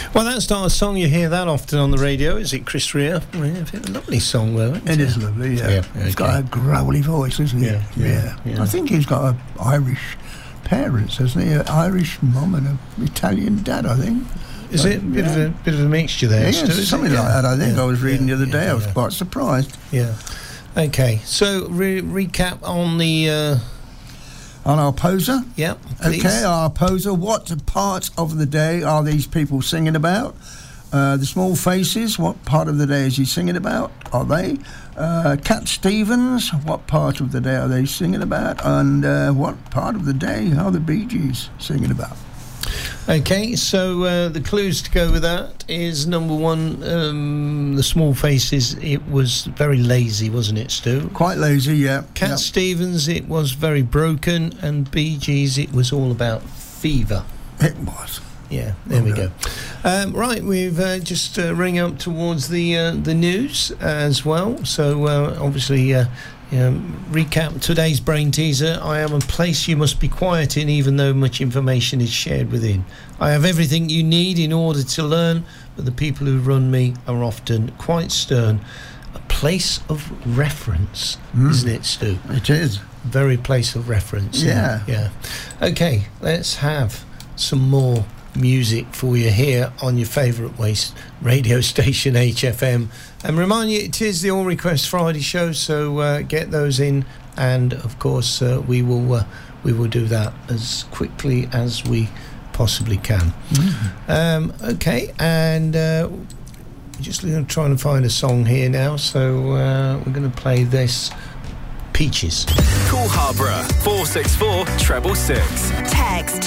Well, that's not a song you hear that often on the radio, is it, Chris Rea? Yeah, a lovely song, though. It is lovely, yeah. He's got a growly voice, isn't he? Yeah. I think he's got Irish parents, hasn't he? An Irish mum and an Italian dad, I think. Is it a bit of a mixture there? Yeah, something like that, I think. I was reading the other day. I was quite surprised. Yeah. Okay, so recap on the... on our poser? Yeah, please. Okay, our poser. What part of the day are these people singing about? The Small Faces, what part of the day is he singing about? Are they? Cat Stevens, what part of the day are they singing about? And what part of the day are the Bee Gees singing about? Okay, so the clues to go with that is number one, the Small Faces, it was very lazy, wasn't it, Stu? Quite lazy, yeah. Cat Stevens, it was very broken, and Bee Gees, it was all about fever. It was. Yeah, there we go. Right, we've just ring up towards the news as well. So obviously, recap today's brain teaser. I am a place you must be quiet in, even though much information is shared within. I have everything you need in order to learn, but the people who run me are often quite stern. A place of reference, isn't it, Stu? It is. Very place of reference. Yeah. Okay, let's have some more music for you here on your favourite waste radio station, HFM, and remind you it is the All Request Friday show, so get those in, and of course we will do that as quickly as we possibly can. Okay, and we're just going to try and find a song here now, so we're going to play this Peaches. Call Harborough 464 666. Text